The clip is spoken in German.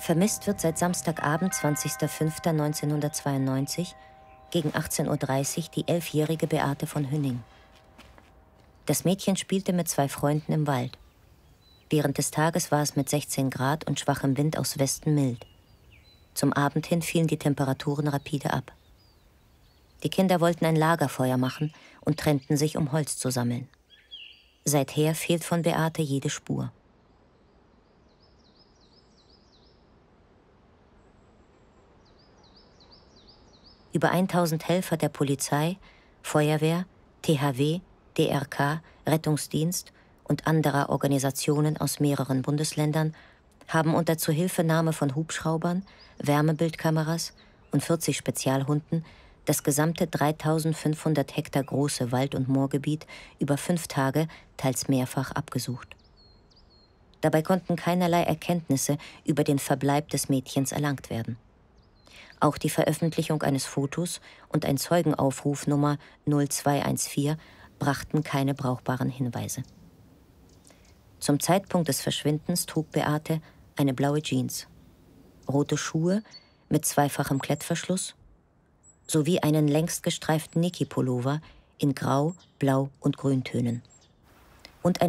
Vermisst wird seit Samstagabend, 20.05.1992, gegen 18:30 Uhr die 11-jährige Beate von Hünning. Das Mädchen spielte mit 2 Freunden im Wald. Während des Tages war es mit 16 Grad und schwachem Wind aus Westen mild. Zum Abend hin fielen die Temperaturen rapide ab. Die Kinder wollten ein Lagerfeuer machen und trennten sich, um Holz zu sammeln. Seither fehlt von Beate jede Spur. Über 1000 Helfer der Polizei, Feuerwehr, THW, DRK, Rettungsdienst und anderer Organisationen aus mehreren Bundesländern haben unter Zuhilfenahme von Hubschraubern, Wärmebildkameras und 40 Spezialhunden das gesamte 3500 Hektar große Wald- und Moorgebiet über 5 Tage, teils mehrfach, abgesucht. Dabei konnten keinerlei Erkenntnisse über den Verbleib des Mädchens erlangt werden. Auch die Veröffentlichung eines Fotos und ein Zeugenaufruf Nummer 0214 brachten keine brauchbaren Hinweise. Zum Zeitpunkt des Verschwindens trug Beate eine blaue Jeans, rote Schuhe mit zweifachem Klettverschluss sowie einen längst gestreiften Niki-Pullover in Grau, Blau und Grüntönen und